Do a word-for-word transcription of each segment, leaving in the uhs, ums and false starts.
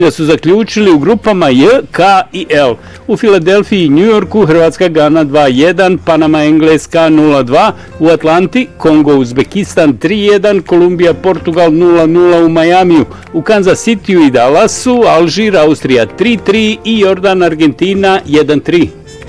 su zaključili u grupama J, K i L. U Filadelfiji i Njujorku Hrvatska Gana dva jedan, Panama Engleska nula dva, u Atlanti Kongo Uzbekistan tri jedan, Kolumbija Portugal nula nula u Majamiju, u Kansas Cityu i Dallasu Alžir Austrija tri tri i Jordan Argentina jedan tri.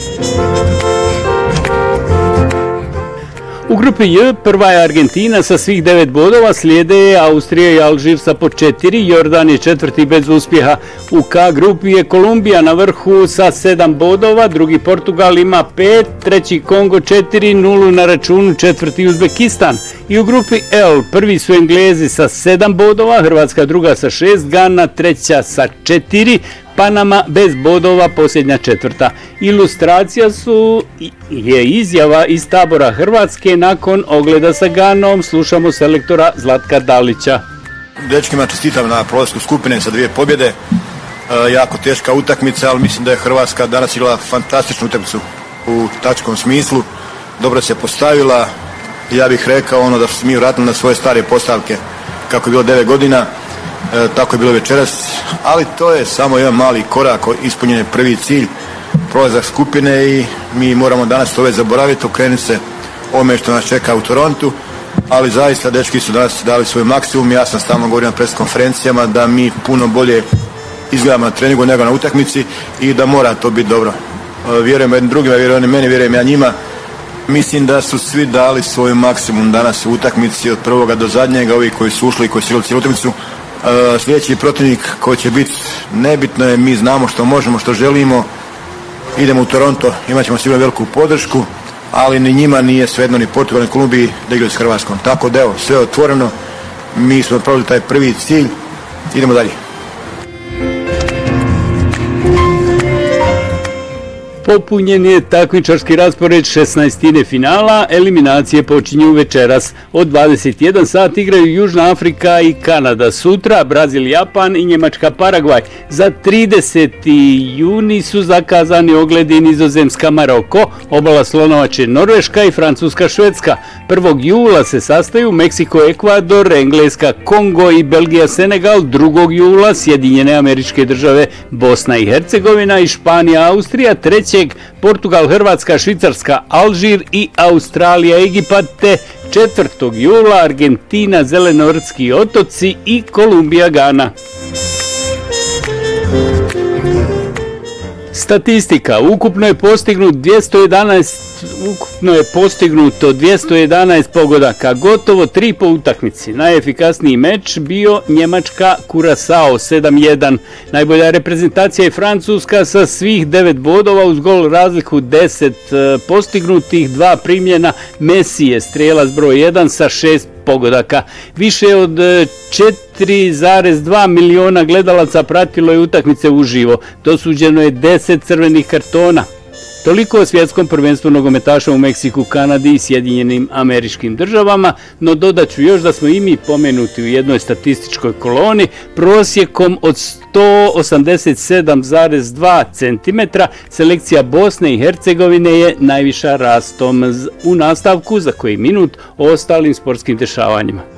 U grupi J prva je Argentina sa svih devet bodova, slijede je Austrija i Alžir sa po četiri, Jordan je četvrti bez uspjeha. U K grupi je Kolumbija na vrhu sa sedam bodova, drugi Portugal ima pet, treći Kongo četiri, nulu na računu, četvrti Uzbekistan. I u grupi L prvi su Englezi sa sedam bodova, Hrvatska druga sa šest, Gana treća sa četiri, Panama bez bodova, posljednja četvrta. Ilustracija su je izjava iz tabora Hrvatske nakon ogleda sa Ganom. Slušamo selektora Zlatka Dalića. Dečkima čestitam na prolasku skupine sa dvije pobjede. E, jako teška utakmica, ali mislim da je Hrvatska danas igrala fantastičnu utakmicu u taktičkom smislu. Dobro se postavila. Ja bih rekao ono da su mi vratili na svoje stare postavke kako je bilo devet godina. E, tako je bilo večeras, ali to je samo jedan mali korak, ispunjen je prvi cilj, prolazak skupine i mi moramo danas ove zaboraviti, okrenuti se ovome što nas čeka u Torontu, ali zaista dečki su danas dali svoj maksimum. Ja sam stalno govorio na pres konferencijama da mi puno bolje izgledamo na treningu nego na utakmici i da mora to biti dobro. E, vjerujem jednim drugima, vjerujem meni, vjerujem ja njima. Mislim da su svi dali svoj maksimum danas u utakmici od prvoga do zadnjega, ovi koji su ušli i koji su igrali cijelu utakmicu. Uh, sljedeći protivnik koji će biti, nebitno je, mi znamo što možemo, što želimo, idemo u Toronto, imat ćemo sigurno veliku podršku, ali ni njima nije svejedno, ni Portugal, ni Kolumbiji da igraju s Hrvatskom. Tako da evo, sve je otvoreno, mi smo otpravili taj prvi cilj, idemo dalje. Popunjen je takmičarski raspored šesnaestine finala, eliminacije počinju večeras. Od dvadeset jedan sat igraju Južna Afrika i Kanada, sutra Brazil, Japan i Njemačka, Paragvaj. Za trideseti juni su zakazani ogledi Nizozemska, Maroko, Obala Slonovače, Norveška i Francuska, Švedska. prvog jula se sastaju Meksiko, Ekvador, Engleska, Kongo i Belgija, Senegal. drugog jula Sjedinjene Američke Države, Bosna i Hercegovina i Španija, Austrija. trećeg Portugal, Hrvatska, Švicarska, Alžir i Australija, Egipat, te četvrtog jula Argentina, Zelenortski otoci i Kolumbija, Gana. Statistika. Ukupno je postignut dvjesto jedanaest ukupno je postignuto dvjesto jedanaest pogodaka, gotovo tri po utakmici. Najefikasniji meč bio Njemačka Kurasao sedam jedan. Najbolja reprezentacija je Francuska sa svih devet bodova uz gol razliku deset postignutih, dva primljena. Messi je strijelac broj jedan sa šest pogodaka. Više od četiri zarez dva miliona gledalaca pratilo je utakmice uživo. Dosuđeno je deset crvenih kartona. Toliko o svjetskom prvenstvu nogometaša u Meksiku, Kanadi i Sjedinjenim Američkim Državama, no dodaću još da smo i mi pomenuti u jednoj statističkoj koloni prosjekom od sto osamdeset sedam zarez dva centimetra. Selekcija Bosne i Hercegovine je najviša rastom. U nastavku za koji minut o ostalim sportskim dešavanjima.